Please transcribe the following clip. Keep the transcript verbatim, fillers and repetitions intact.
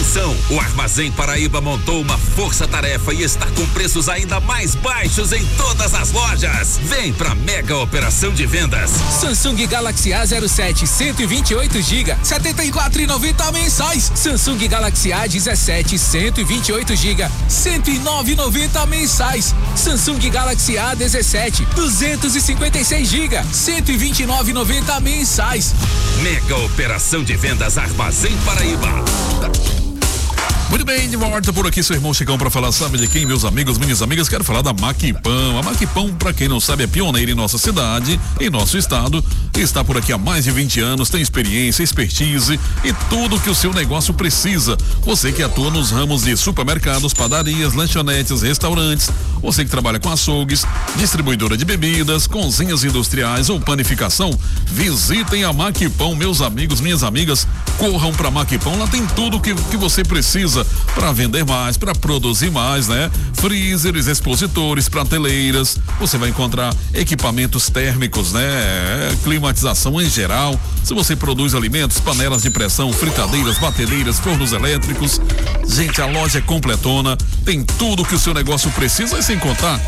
Atenção, o Armazém Paraíba montou uma força-tarefa e está com preços ainda mais baixos em todas as lojas. Vem pra mega operação de vendas. Samsung Galaxy A zero sete, cento e vinte e oito gigas, setenta e quatro reais e noventa centavos mensais. Samsung Galaxy A dezessete, cento e vinte e oito gigas, cento e nove reais e noventa centavos mensais. Samsung Galaxy A dezessete, duzentos e cinquenta e seis gigas, cento e vinte e nove reais e noventa centavos mensais. Mega operação de vendas Armazém Paraíba. Muito bem, de volta por aqui, seu irmão Chicão, para falar, sabe de quem, meus amigos, minhas amigas? Quero falar da Maquipão. A Maquipão, para quem não sabe, é pioneira em nossa cidade, em nosso estado. Está por aqui há mais de vinte anos, tem experiência, expertise e tudo que o seu negócio precisa. Você que atua nos ramos de supermercados, padarias, lanchonetes, restaurantes, você que trabalha com açougues, distribuidora de bebidas, cozinhas industriais ou panificação, visitem a Maquipão, meus amigos, minhas amigas. Corram para Maquipão, lá tem tudo que, que você precisa para vender mais, para produzir mais, né? Freezers, expositores, prateleiras, você vai encontrar equipamentos térmicos, né? Climatização em geral. Se você produz alimentos, panelas de pressão, fritadeiras, batedeiras, fornos elétricos. Gente, a loja é completona, tem tudo que o seu negócio precisa, e sem contar